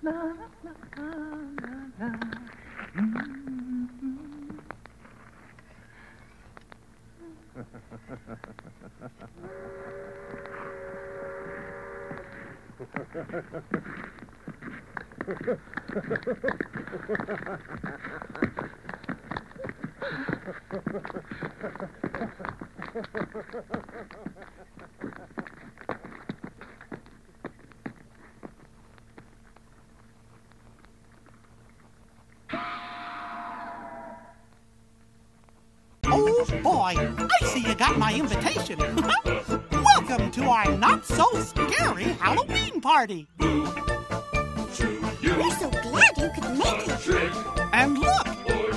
Oh, boy, I see you got my invitation. Welcome to our not-so-scary Halloween party. We're so glad you could make it. And look,